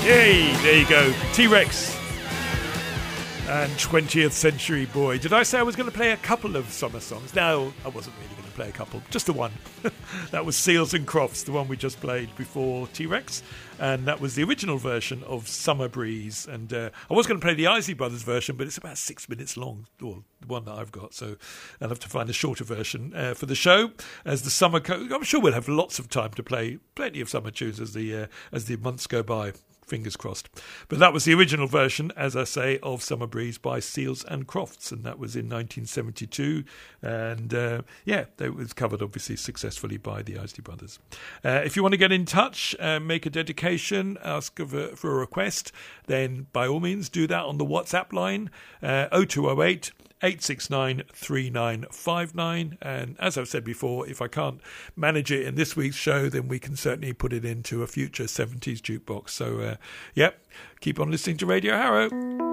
Hey, there you go. T-Rex and 20th Century Boy. Did I say I was going to play a couple of summer songs? No, I wasn't really going to play a couple. Just the one. That was Seals and Crofts, the one we just played before T-Rex. And that was the original version of Summer Breeze. And I was going to play the Isley Brothers version, but it's about 6 minutes long, or the one that I've got. So I'll have to find a shorter version for the show. As the summer, I'm sure we'll have lots of time to play plenty of summer tunes as the months go by. Fingers crossed. But that was the original version, as I say, of Summer Breeze by Seals and Crofts, and that was in 1972. And it was covered obviously successfully by the Isley Brothers. If you want to get in touch, make a dedication, ask for a request, then by all means do that on the WhatsApp line 0208 869 3959. And as I've said before, if I can't manage it in this week's show, then we can certainly put it into a future 70s jukebox. So keep on listening to Radio Harrow.